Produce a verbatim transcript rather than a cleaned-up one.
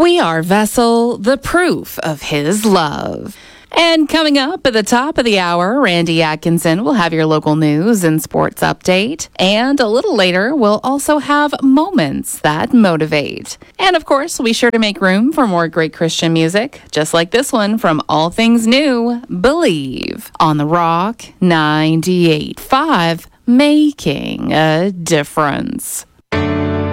We are Vessel, the proof of his love. And coming up at the top of the hour, Randy Atkinson will have your local news and sports update. And a little later, we'll also have moments that motivate. And of course, we'll be sure to make room for more great Christian music, just like this one from All Things New, Believe, on the Rock ninety-eight point five, making a difference.